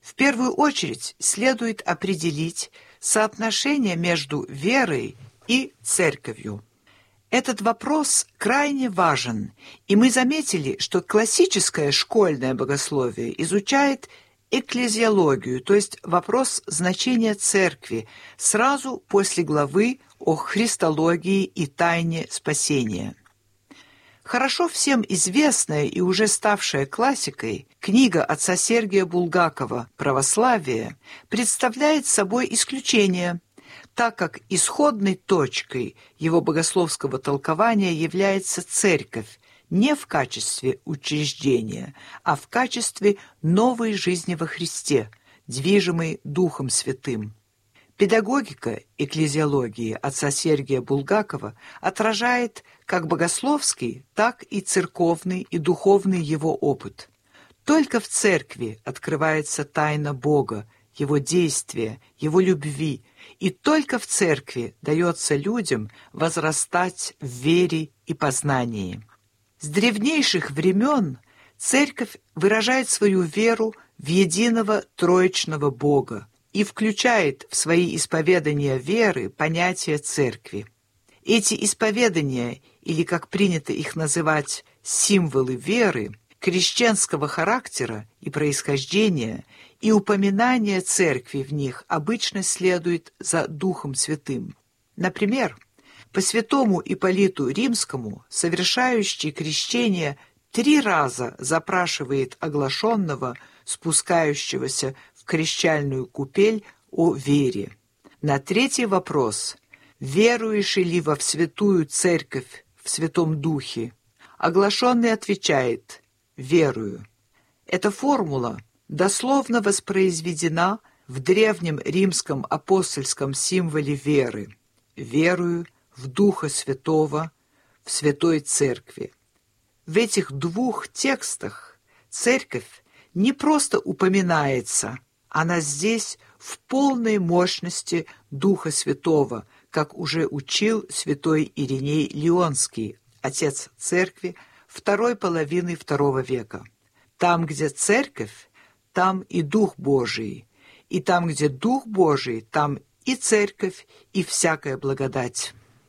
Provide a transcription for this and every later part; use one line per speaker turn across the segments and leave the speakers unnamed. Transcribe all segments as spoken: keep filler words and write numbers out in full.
В первую очередь следует определить соотношение между верой и церковью. Этот вопрос крайне важен, и мы заметили, что классическое школьное богословие изучает экклезиологию, то есть вопрос значения церкви, сразу после главы о христологии и тайне спасения. Хорошо всем известная и уже ставшая классикой книга отца Сергия Булгакова «Православие» представляет собой исключение, так как исходной точкой его богословского толкования является церковь не в качестве учреждения, а в качестве новой жизни во Христе, движимой Духом Святым. Педагогика экклезиологии отца Сергия Булгакова отражает как богословский, так и церковный и духовный его опыт. Только в церкви открывается тайна Бога, Его действия, Его любви, и только в церкви дается людям возрастать в вере и познании. С древнейших времен церковь выражает свою веру в единого троичного Бога и включает в свои исповедания веры понятие церкви. Эти исповедания, или, как принято их называть, символы веры, крещенского характера и происхождения, и упоминание церкви в них обычно следует за Духом Святым. Например, по святому Ипполиту Римскому, совершающий крещение, три раза запрашивает оглашенного, спускающегося в крещальную купель, о вере. На третий вопрос «Веруешь ли во святую церковь в Святом Духе?» оглашенный отвечает «Верую». Эта формула дословно воспроизведена в древнем римском апостольском символе веры «Верую в Духа Святого, в Святой Церкви». В этих двух текстах церковь не просто упоминается, она здесь в полной мощности Духа Святого, как уже учил святой Ириней Лионский, отец церкви второй половины второго века. Там, где церковь, там и Дух Божий, и там, где Дух Божий, там и церковь, и всякая благодать.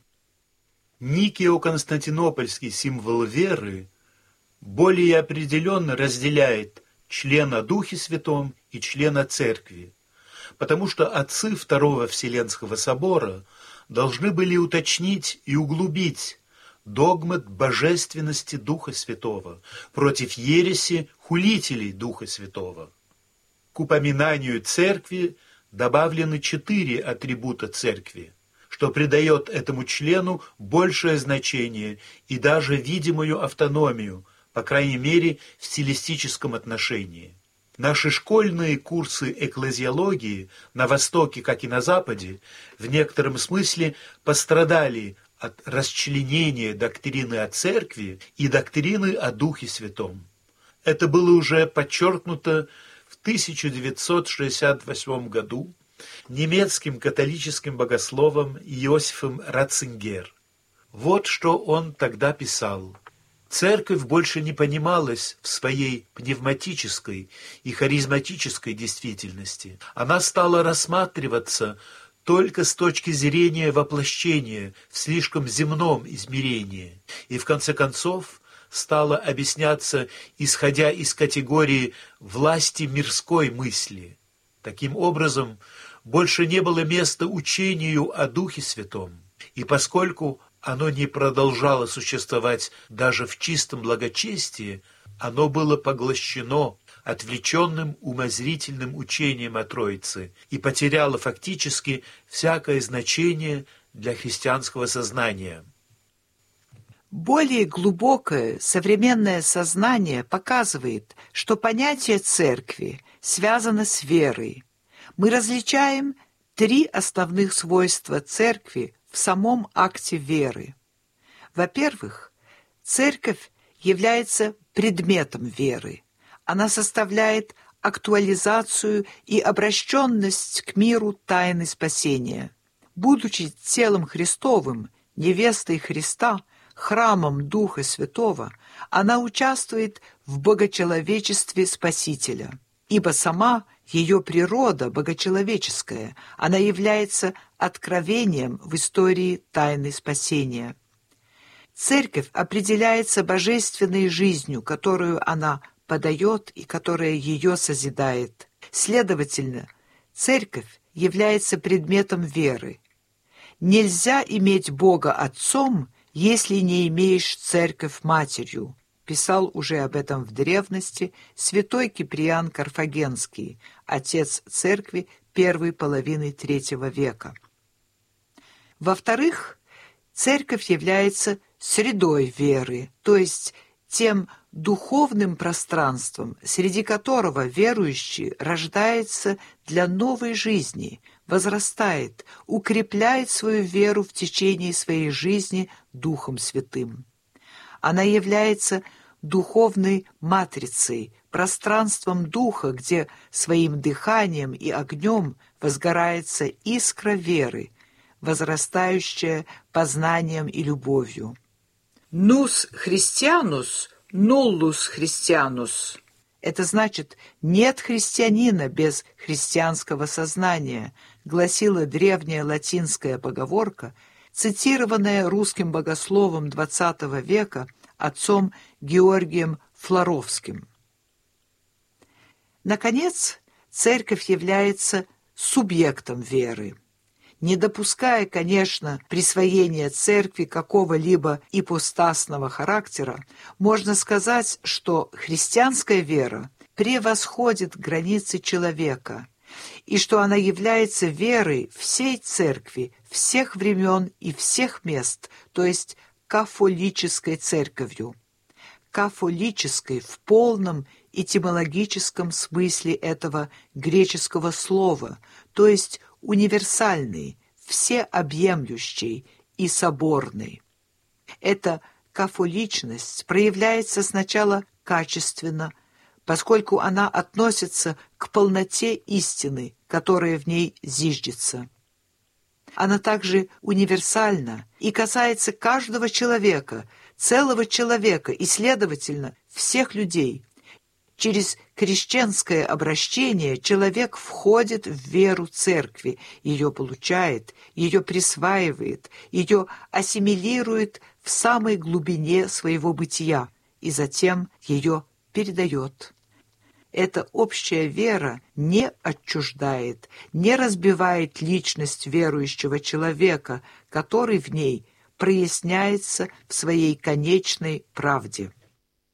Никио-Константинопольский символ веры более определенно разделяет члена Духе Святом и члена Церкви, потому что отцы Второго Вселенского Собора должны были уточнить и углубить догмат божественности Духа Святого против ереси хулителей Духа Святого. К упоминанию Церкви добавлены четыре атрибута Церкви, что придает этому члену большее значение и даже видимую автономию, по крайней мере, в стилистическом отношении. Наши школьные курсы экклезиологии на Востоке, как и на Западе, в некотором смысле пострадали от расчленения доктрины о Церкви и доктрины о Духе Святом. Это было уже подчеркнуто в тысяча девятьсот шестьдесят восьмом году немецким католическим богословом Иосифом Ратцингер. Вот что он тогда писал. Церковь больше не понималась в своей пневматической и харизматической действительности. Она стала рассматриваться только с точки зрения воплощения в слишком земном измерении и, в конце концов, стала объясняться, исходя из категории власти мирской мысли. Таким образом, больше не было места учению о Духе Святом, и поскольку оно не продолжало существовать даже в чистом благочестии, оно было поглощено отвлеченным умозрительным учением о Троице и потеряло фактически всякое значение для христианского сознания.
Более глубокое современное сознание показывает, что понятие церкви связано с верой. Мы различаем три основных свойства церкви в самом акте веры. Во-первых, церковь является предметом веры. Она составляет актуализацию и обращенность к миру тайны спасения. Будучи телом Христовым, невестой Христа, храмом Духа Святого, она участвует в богочеловечестве Спасителя. ибо сама ее природа богочеловеческая, она является откровением в истории тайны спасения. Церковь определяется божественной жизнью, которую она подает и которая ее созидает. Следовательно, Церковь является предметом веры. Нельзя иметь Бога Отцом, если не имеешь Церковь Матерью, писал уже об этом в древности святой Киприан Карфагенский, отец Церкви первой половины третьего века. Во-вторых, Церковь является средой веры, то есть тем духовным пространством, среди которого верующий рождается для новой жизни, возрастает, укрепляет свою веру в течение своей жизни Духом Святым. Она является духовной матрицей, пространством Духа, где своим дыханием и огнем возгорается искра веры, возрастающая познанием и любовью. «Нус христианус, нуллус христианус». Это значит «нет христианина без христианского сознания», гласила древняя латинская поговорка, цитированная русским богословом двадцатого века отцом Георгием Флоровским. Наконец, Церковь является субъектом веры. Не допуская, конечно, присвоения Церкви какого-либо ипостасного характера, можно сказать, что христианская вера превосходит границы человека, и что она является верой всей Церкви, всех времен и всех мест, то есть кафолической церковью. Кафолической в полном этимологическом смысле этого греческого слова, то есть универсальный, всеобъемлющий и соборный. Эта кафоличность проявляется сначала качественно, поскольку она относится к полноте истины, которая в ней зиждется. Она также универсальна и касается каждого человека, целого человека и, следовательно, всех людей. Через крещенское обращение человек входит в веру Церкви, ее получает, ее присваивает, ее ассимилирует в самой глубине своего бытия и затем ее передает. Эта общая вера не отчуждает, не разбивает личность верующего человека, который в ней проясняется в своей конечной правде.